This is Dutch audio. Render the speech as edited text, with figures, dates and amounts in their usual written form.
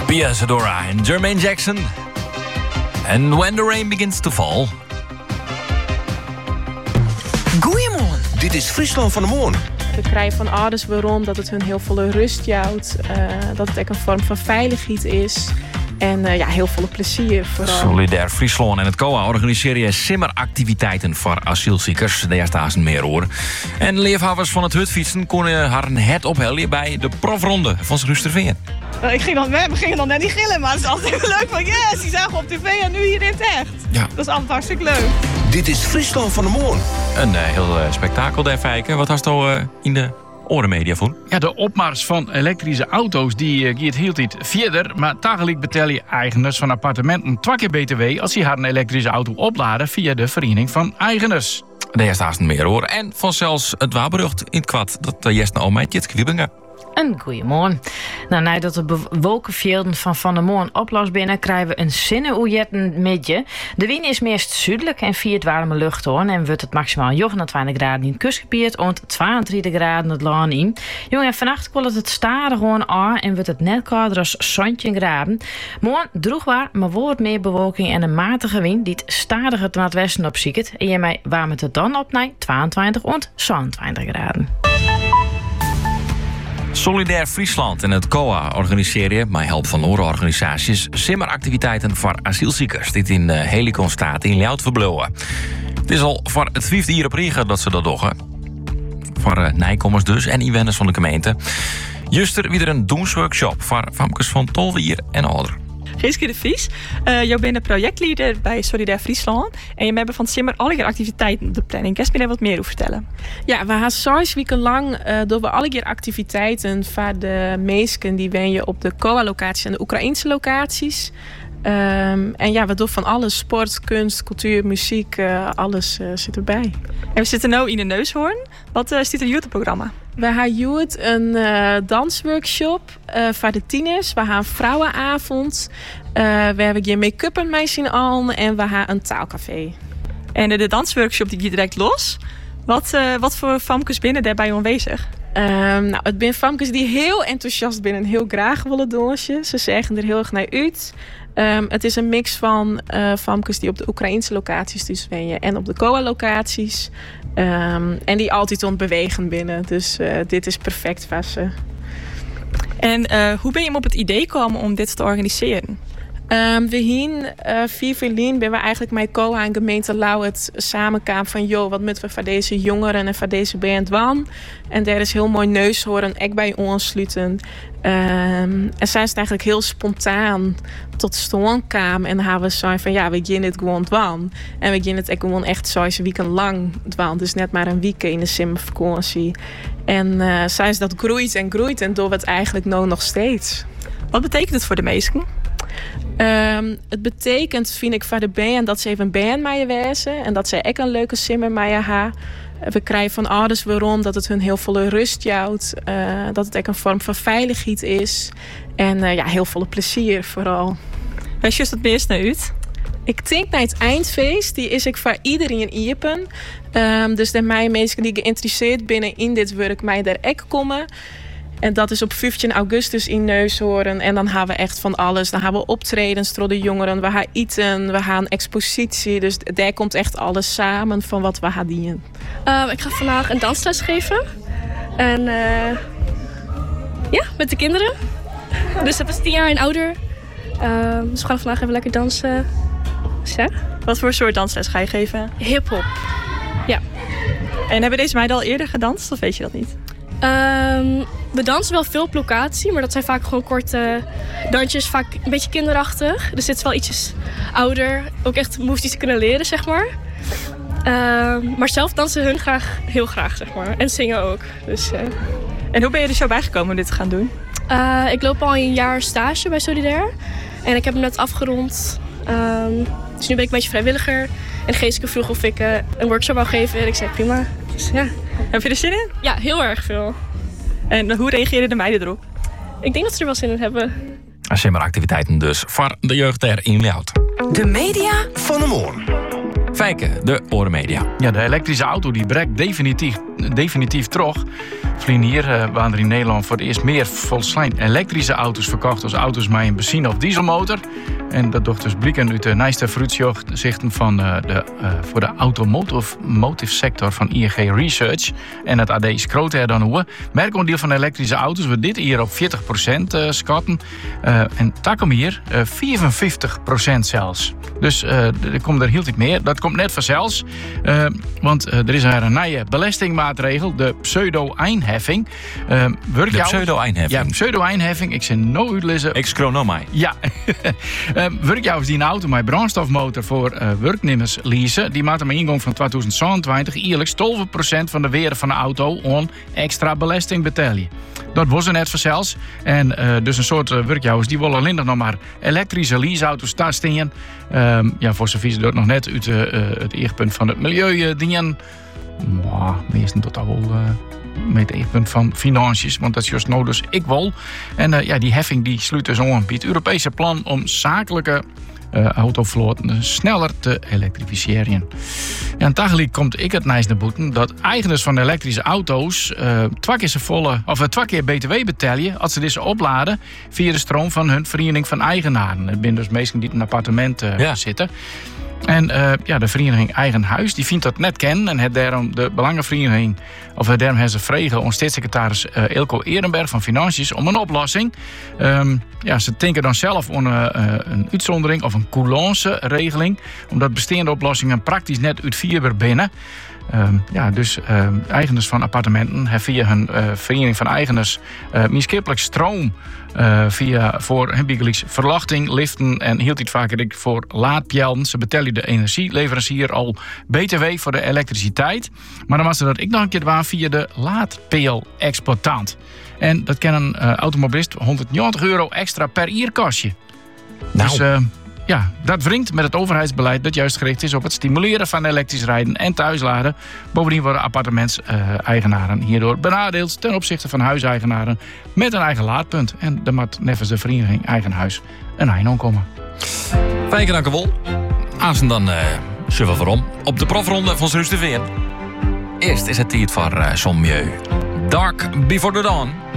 Pia Zadora en Jermaine Jackson. En When the Rain Begins to Fall. Goeiemorgen. Dit is Friesland van de Morgen. We krijgen van ouders waarom dat het hun heel veel rust jouwt. Dat het ook een vorm van veiligheid is. En heel veel plezier vooral. Solidair Friesland en het COA organiseren simmeractiviteiten voor asielziekers. Daar staan ze meer hoor. En leefhavers van het hutfietsen konden haar het ophelden bij de profronde van Rusterveen. We gingen dan net niet gillen, maar het is altijd heel leuk van yes, die zagen op tv en nu hier in het echt. Ja. Dat is altijd hartstikke leuk. Dit is Friesland van de Morgen. Een heel spektakel daar, Fijke. Wat hast je in de orenmedia voor? Ja, de opmars van elektrische auto's die gaat heel tijd verder. Maar tegelijk betel je eigenaars van appartementen 2 keer BTW als ze haar een elektrische auto opladen via de Vereniging van Eigenaars. Daar staat ze meer hoor. En van zelfs het waarberucht in het kwad. Dat jest nou mij Tjitske Wiebinga. Een goeiemorgen. Nadat de bewolkenvelden van de Moorn oplost binnen, krijgen we een zinnenoejetten midje. De wind is meest zuidelijk en via het warme lucht hoor. En wordt het maximaal 29 graden in het kustgebied en 32 graden het land in. Jongen, vannacht koelt het stadig gewoon aan en wordt het net kouder als 17 graden. Morgen droegbaar, maar wordt meer bewolking en een matige wind die het stadig het naar het westen opziekt. En je mij warmt het dan op naar 22 en 27 graden. Solidair Friesland en het COA organiseren, met hulp van andere organisaties, simmeractiviteiten voor asielziekers. Dit in Helikon-staat in Ljouwt-Verblouwen. Het is al voor het 5e jaar op regen dat ze dat doen. Voor nijkommers dus en inwoners van de gemeente. Juster weer een doensworkshop voor famkes van 12 jaar en ouder. Geeske de Vries, jij bent projectleider bij Solidair Friesland. En je hebt van Simmer alle activiteiten op de planning. Kun je daar wat meer over vertellen? Ja, we gaan 6 weken lang doen we alle keer activiteiten voor de meesten die wonen op de COA-locaties en de Oekraïnse locaties. We doen van alles. Sport, kunst, cultuur, muziek, alles zit erbij. En we zitten nu in de Neushoorn. Wat is dit een YouTube-programma? We hebben een dansworkshop voor de tieners. We hebben een vrouwenavond. We hebben je make-up en meisje aan. En we hebben een taalcafé. En de dansworkshop die gaat direct los. Wat voor famkes binnen daarbij aanwezig? Het zijn famkes die heel enthousiast zijn en heel graag willen dansen. Ze zeggen er heel erg naar uit. Het is een mix van famkes die op de Oekraïnse locaties dus wonen en op de COA-locaties. En die altijd ontbewegen binnen. Dus dit is perfect voor ze. En hoe ben je op het idee gekomen om dit te organiseren? We hien 4 verlien ben we eigenlijk met COA en gemeente Lauwert samenkwamen van joh, wat moeten we voor deze jongeren en voor deze band doen. En daar is heel mooi Neushoorn ook bij aansluiten. En zij is eigenlijk heel spontaan tot stand kwamen en dan hebben we zo van ja, we gaan dit gewoon doen. En we gaan het ook gewoon echt 6 weken lang doen. Dus net maar een week in de simmervakantie. En zij is dat groeit en doen we het eigenlijk nog steeds. Wat betekent het voor de meesten? Het betekent, vind ik, voor de band dat ze even een band mee wezen en dat ze ook een leuke simmer mee hebben. We krijgen van ouders waarom dat het hun heel veel rust jouwt, dat het ook een vorm van veiligheid is en heel veel plezier vooral. Wees je het meest naar uit? Ik denk naar het eindfeest, die is ik voor iedereen iepen. Dus de mij mensen die geïnteresseerd binnen in dit werk mij daar ook komen. En dat is op 15 augustus in Neushoorn. En dan hebben we echt van alles. Dan hebben we optredens door de jongeren. We gaan eten, we gaan expositie. Dus daar komt echt alles samen van wat we gaan dienen. Ik ga vandaag een dansles geven. En met de kinderen. Dus dat is 10 jaar en ouder. Dus we gaan vandaag even lekker dansen. Wat voor soort dansles ga je geven? Hip-hop. Ja. En hebben deze meiden al eerder gedanst of weet je dat niet? We dansen wel veel op locatie, maar dat zijn vaak gewoon korte dansjes, vaak een beetje kinderachtig. Dus dit is wel ietsjes ouder, ook echt moves die ze kunnen leren, zeg maar. Maar zelf dansen hun heel graag, zeg maar. En zingen ook. Dus, En hoe ben je er zo bijgekomen om dit te gaan doen? Ik loop al een jaar stage bij Solidair. En ik heb hem net afgerond. Dus nu ben ik een beetje vrijwilliger. En Geeske vroeg of ik een workshop wou geven. En ik zei prima. Dus, ja. Heb je er zin in? Ja, heel erg veel. En hoe reageren de meiden erop? Ik denk dat ze er wel zin in hebben. Simmeractiviteiten dus voor de jeugd er in Ljouwt. De media Van de Morgen. Fijke, de Orenmedia. Ja, de elektrische auto die breekt definitief terug. Vlien hier waren er in Nederland voor het eerst meer volslijn elektrische auto's verkocht als auto's met een benzine- of dieselmotor. En dat doet dus blijken uit de nieuwste vooruitzichten van voor de automotive sector van ING Research. En het AD scroot er dan hoe. Merkondeel van elektrische auto's we dit hier op 40% schatten. En takom hier 55% zelfs. Dus er komt er heel iets meer. Dat komt net vanzelfs. Want er is een nieuwe belastingmaatregel, de pseudo-einheffing. De pseudo-einheffing? Ja, pseudo-einheffing. Ik zeg nooit uitlezen. Ik scroll nou mij. Ja. Werkjouwers die een auto met brandstofmotor voor werknemers leasen, die maken een ingang van 2022 eerlijk 12% van de waarde van de auto aan extra belasting betalen. Dat was er net vanzelfs. En dus een soort werkjouwers die willen alleen nog maar elektrische leaseauto's daar staan. Voor zover ze dat nog net uit het eegpunt van het milieu dingen. Meestal tot al wel met het eegpunt van financiën, want dat is juist nou dus ik wil. En die heffing die sluit dus aan bij het Europese plan om zakelijke autovloten sneller te elektrificeren. Ja, en tegelijk komt ik het nice naar boeten dat eigenaars van elektrische auto's twee keer BTW betalen als ze deze opladen via de stroom van hun vereniging van eigenaren. Het zijn dus mensen die in een appartement zitten. En de vereniging Eigen Huis die vindt dat net kennen en het daarom de belangenvereniging daarom hebben ze vregen aan staatssecretaris Eelco Ehrenberg van Financiën om een oplossing. Ze denken dan zelf aan een uitzondering of een coulance-regeling, omdat bestaande oplossingen praktisch net uitvoerbaar binnen. Eigenaars van appartementen hebben via hun vereniging van eigenaars miskippelijk stroom voor hun verlachting, liften en heel iets vaker voor laadpjelden. Ze betalen de energieleverancier al BTW voor de elektriciteit. Maar dan was er dat ik nog een keer waar via de laadpeel-exploitant. En dat kan een automobilist €190 extra per jaar kosten. Nou. Dus dat wringt met het overheidsbeleid dat juist gericht is op het stimuleren van elektrisch rijden en thuisladen. Bovendien worden appartementseigenaren hierdoor benadeeld ten opzichte van huiseigenaren met een eigen laadpunt. En daar moet nevens de vereniging Eigen Huis een eind komen. Fijke dankjewel. Aanstaan dan zullen we waarom op de profronde van Zuster Veen. Eerst is het tijd voor Sommieu. Dark Before the Dawn.